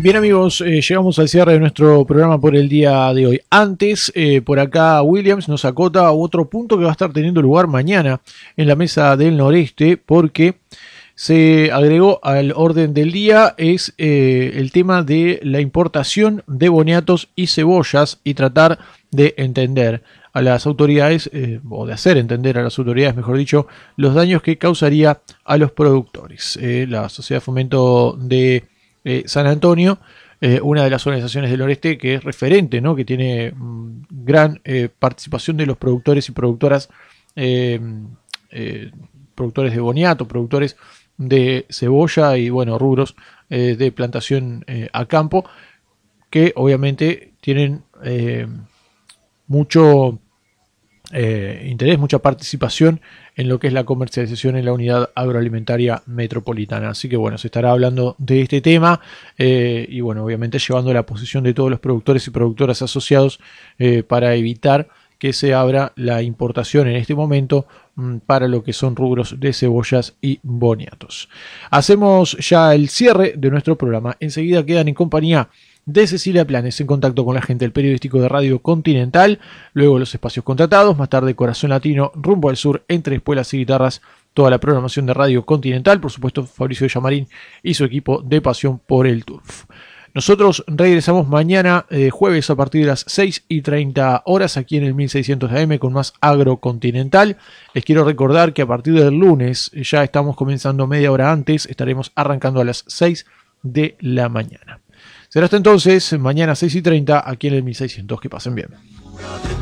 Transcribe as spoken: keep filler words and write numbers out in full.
Bien amigos, eh, llegamos al cierre de nuestro programa por el día de hoy. Antes, eh, por acá Williams nos acota otro punto que va a estar teniendo lugar mañana en la Mesa del Noreste, porque se agregó al orden del día es eh, el tema de la importación de boniatos y cebollas y tratar de entender a las autoridades, eh, o de hacer entender a las autoridades, mejor dicho, los daños que causaría a los productores. Eh, la Sociedad de Fomento de eh, San Antonio, eh, una de las organizaciones del noreste que es referente, ¿no? Que tiene mm, gran eh, participación de los productores y productoras, eh, eh, productores de boniato, productores de cebolla y bueno, rubros eh, de plantación eh, a campo, que obviamente tienen eh, mucho eh, interés, mucha participación en lo que es la comercialización en la unidad agroalimentaria metropolitana. Así que bueno, se estará hablando de este tema eh, y bueno, obviamente llevando la posición de todos los productores y productoras asociados eh, para evitar que se abra la importación en este momento mmm, para lo que son rubros de cebollas y boniatos. Hacemos ya el cierre de nuestro programa. Enseguida quedan en compañía de Cecilia Planes, en contacto con la gente del periodístico de Radio Continental, luego los espacios contratados, más tarde Corazón Latino, Rumbo al Sur, Entre Espuelas y Guitarras, toda la programación de Radio Continental, por supuesto Fabricio Llamarín y su equipo de Pasión por el Turf. Nosotros regresamos mañana eh, jueves a partir de las seis y treinta horas aquí en el mil seiscientos A M con más Agro Continental. Les quiero recordar que a partir del lunes ya estamos comenzando media hora antes, estaremos arrancando a las seis de la mañana. Será hasta entonces, mañana seis y treinta, aquí en el mil seiscientos. Que pasen bien.